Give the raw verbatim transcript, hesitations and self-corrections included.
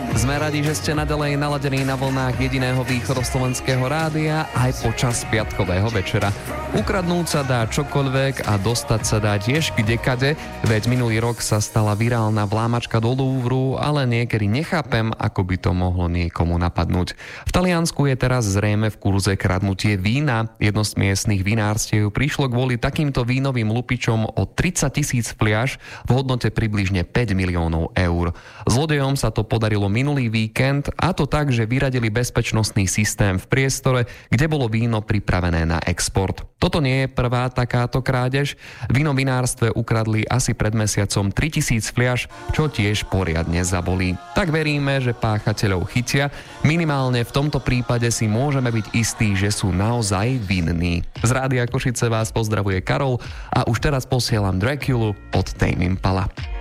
Sme radi, že ste nadalej naladení na vlnách jediného východoslovenského rádia aj počas piatkového večera. Ukradnúť sa dá čokoľvek a dostať sa dá tiež kdekade, veď minulý rok sa stala virálna vlámačka do Louvru, ale niekedy nechápem, ako by to mohlo niekomu napadnúť. V Taliansku je teraz zrejme v kurze kradnutie vína. Jedno z miestnych vinárstiev prišlo kvôli takýmto vínovým lupičom o tridsať tisíc fliaš v hodnote približne päť miliónov eur. Zlodejom sa to podarilo minulý víkend, a to tak, že vyradili bezpečnostný systém v priestore, kde bolo víno pripravené na export. Toto nie je prvá takáto krádež. V vinovinárstve ukradli asi pred mesiacom tritisíc fliaš, čo tiež poriadne zabolí. Tak veríme, že páchateľov chytia. Minimálne v tomto prípade si môžeme byť istí, že sú naozaj vinní. Z Rádia Košice vás pozdravuje Karol a už teraz posielam Draculu od Tame Impala.